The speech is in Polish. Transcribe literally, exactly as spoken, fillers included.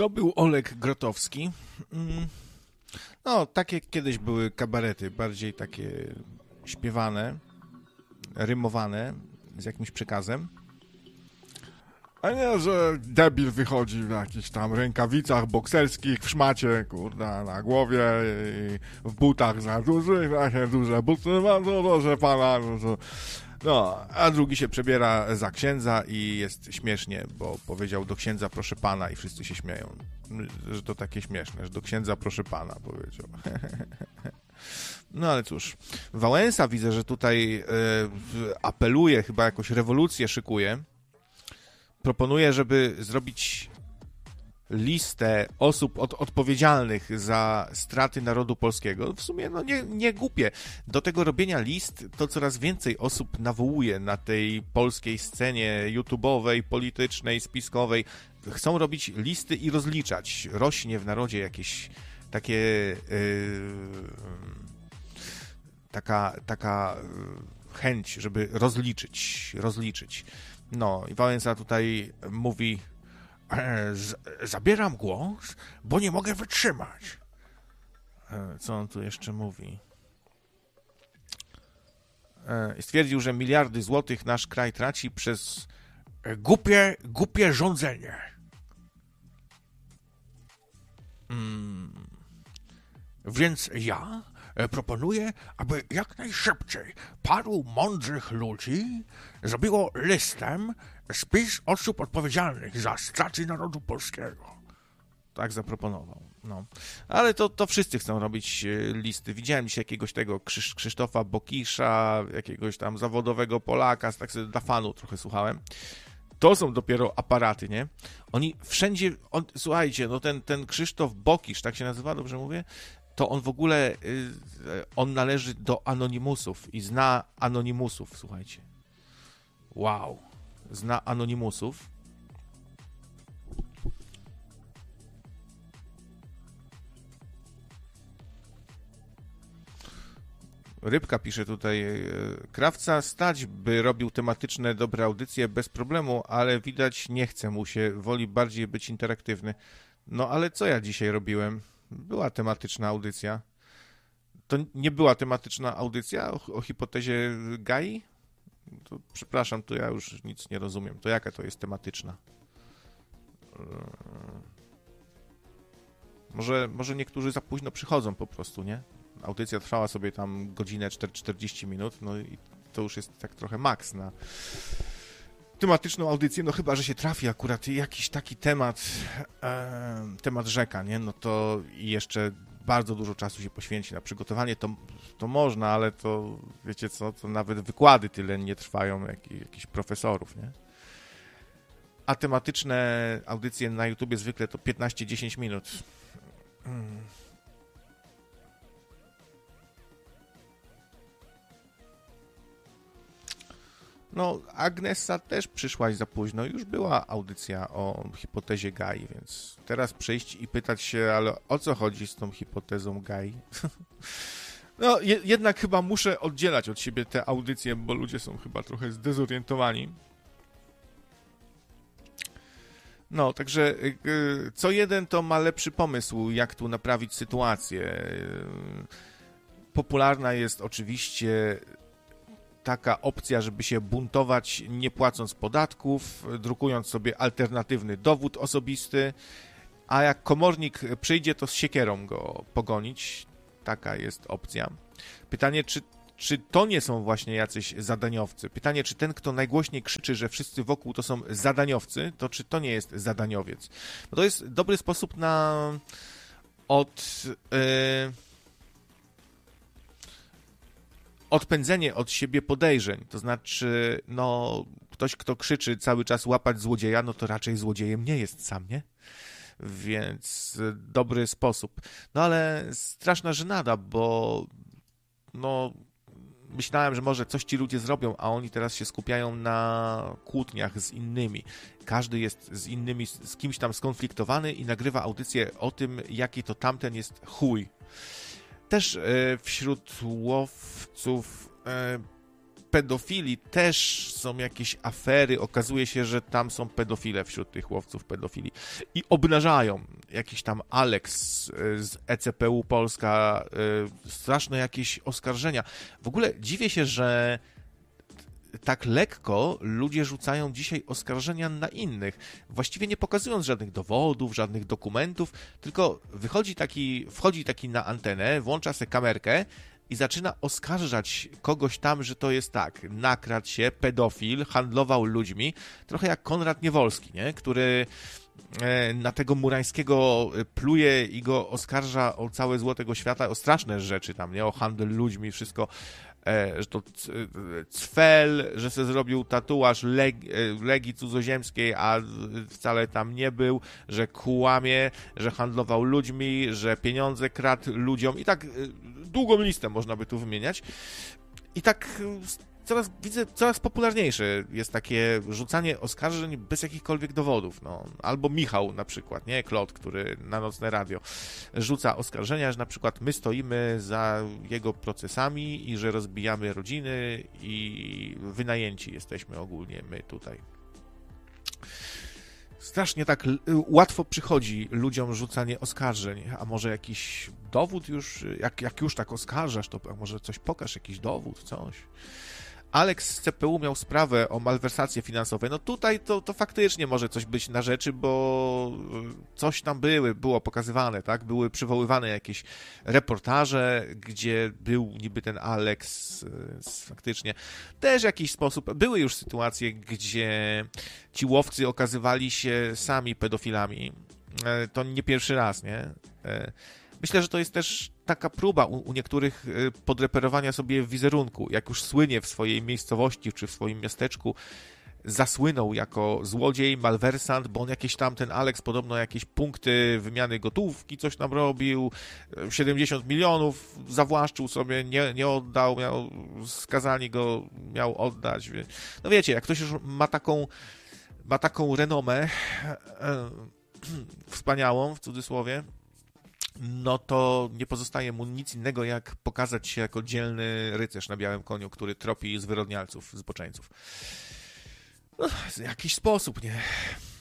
To był Oleg Grotowski. No, takie kiedyś były kabarety, bardziej takie śpiewane, rymowane, z jakimś przekazem. A nie, że debil wychodzi w jakichś tam rękawicach bokserskich, w szmacie, kurda, na głowie i w butach za dużych, takie duże buty, bardzo proszę pana. No, a drugi się przebiera za księdza i jest śmiesznie, bo powiedział do księdza proszę pana i wszyscy się śmieją, że to takie śmieszne, że do księdza proszę pana powiedział. No ale cóż, Wałęsa widzę, że tutaj y, apeluje, chyba jakąś rewolucję szykuje. Proponuję, żeby zrobić listę osób od, odpowiedzialnych za straty narodu polskiego. W sumie no nie, nie głupie. Do tego robienia list to coraz więcej osób nawołuje na tej polskiej scenie YouTube'owej, politycznej, spiskowej. Chcą robić listy i rozliczać. Rośnie w narodzie jakieś takie... Yy, taka, taka chęć, żeby rozliczyć, rozliczyć. No i Wałęsa tutaj mówi: zabieram głos, bo nie mogę wytrzymać. Co on tu jeszcze mówi? Stwierdził, że miliardy złotych nasz kraj traci przez głupie, głupie rządzenie. Hmm. Więc ja proponuję, aby jak najszybciej paru mądrych ludzi zrobiło listę spis osób odpowiedzialnych za straty narodu polskiego. Tak zaproponował. No. Ale to, to wszyscy chcą robić listy. Widziałem dzisiaj jakiegoś tego Krzysz, Krzysztofa Bokisza, jakiegoś tam zawodowego Polaka, tak sobie dla fanu trochę słuchałem. To są dopiero aparaty, nie? Oni wszędzie, on, słuchajcie, no ten, ten Krzysztof Bokisz, tak się nazywa, dobrze mówię? To on w ogóle, on należy do Anonimusów i zna Anonimusów, słuchajcie. Wow. Zna Anonimusów. Rybka pisze tutaj: Krawca stać, by robił tematyczne, dobre audycje bez problemu, ale widać nie chce mu się, woli bardziej być interaktywny. No ale co ja dzisiaj robiłem? Była tematyczna audycja. To nie była tematyczna audycja o, o hipotezie Gai? To, przepraszam, to ja już nic nie rozumiem. To jaka to jest tematyczna? Może, może niektórzy za późno przychodzą po prostu, nie? Audycja trwała sobie tam godzinę, czterdzieści minut, no i to już jest tak trochę maks na tematyczną audycję, no chyba, że się trafi akurat jakiś taki temat, e, temat rzeka, nie? No to jeszcze bardzo dużo czasu się poświęci na przygotowanie, to, to można, ale to, wiecie co, to nawet wykłady tyle nie trwają, jak jakichś profesorów, nie? A tematyczne audycje na YouTubie zwykle to piętnaście dziesięć minut. Hmm. No, Agnesa też przyszłaś za późno. Już była audycja o hipotezie Gai, więc teraz przyjść i pytać się, ale o co chodzi z tą hipotezą Gai? No, je, jednak chyba muszę oddzielać od siebie te audycje, bo ludzie są chyba trochę zdezorientowani. No, także yy, co jeden to ma lepszy pomysł, jak tu naprawić sytuację. Yy, popularna jest oczywiście taka opcja, żeby się buntować nie płacąc podatków, drukując sobie alternatywny dowód osobisty, a jak komornik przyjdzie, to z siekierą go pogonić. Taka jest opcja. Pytanie, czy, czy to nie są właśnie jacyś zadaniowcy? Pytanie, czy ten, kto najgłośniej krzyczy, że wszyscy wokół to są zadaniowcy, to czy to nie jest zadaniowiec? Bo to jest dobry sposób na od... Yy, odpędzenie od siebie podejrzeń, to znaczy, no, ktoś, kto krzyczy cały czas łapać złodzieja, no to raczej złodziejem nie jest sam, nie? Więc dobry sposób. No ale straszna żenada, bo no, myślałem, że może coś ci ludzie zrobią, a oni teraz się skupiają na kłótniach z innymi. Każdy jest z innymi, z kimś tam skonfliktowany i nagrywa audycję o tym, jaki to tamten jest chuj. Też e, wśród łowców e, pedofili też są jakieś afery, okazuje się, że tam są pedofile wśród tych łowców pedofili i obnażają jakiś tam Alex z E C P U Polska, straszne jakieś oskarżenia. W ogóle dziwię się, że tak lekko ludzie rzucają dzisiaj oskarżenia na innych, właściwie nie pokazując żadnych dowodów, żadnych dokumentów, tylko wychodzi taki, wchodzi taki na antenę, włącza sobie kamerkę i zaczyna oskarżać kogoś tam, że to jest tak, nakradł się, pedofil, handlował ludźmi, trochę jak Konrad Niewolski, nie? Który na tego Murańskiego pluje i go oskarża o całe zło tego świata, o straszne rzeczy tam, nie? O handel ludźmi, wszystko, że to cfel, że sobie zrobił tatuaż leg, legii cudzoziemskiej, a wcale tam nie był, że kłamie, że handlował ludźmi, że pieniądze kradł ludziom i tak długą listę można by tu wymieniać. I tak coraz, widzę, coraz popularniejsze jest takie rzucanie oskarżeń bez jakichkolwiek dowodów. No. Albo Michał na przykład, nie? Klot, który na Nocne Radio rzuca oskarżenia, że na przykład my stoimy za jego procesami i że rozbijamy rodziny i wynajęci jesteśmy ogólnie my tutaj. Strasznie tak łatwo przychodzi ludziom rzucanie oskarżeń, a może jakiś dowód już, jak, jak już tak oskarżasz, to może coś pokaż, jakiś dowód, coś. Alex z C P U miał sprawę o malwersacje finansowe. No tutaj to, to faktycznie może coś być na rzeczy, bo coś tam były, było pokazywane, tak? Były przywoływane jakieś reportaże, gdzie był niby ten Alex faktycznie. Też w jakiś sposób. Były już sytuacje, gdzie ci łowcy okazywali się sami pedofilami. To nie pierwszy raz, nie? Myślę, że to jest też taka próba u, u niektórych podreperowania sobie wizerunku. Jak już słynie w swojej miejscowości czy w swoim miasteczku, zasłynął jako złodziej, malwersant, bo on jakieś tam, ten Alex podobno jakieś punkty wymiany gotówki, coś tam robił, siedemdziesiąt milionów zawłaszczył sobie, nie, nie oddał, miał, skazani go miał oddać. No wiecie, jak ktoś już ma taką, ma taką renomę e, wspaniałą, w cudzysłowie, no to nie pozostaje mu nic innego, jak pokazać się jako dzielny rycerz na białym koniu, który tropi zwyrodnialców, zboczeńców. No, w jakiś sposób, nie?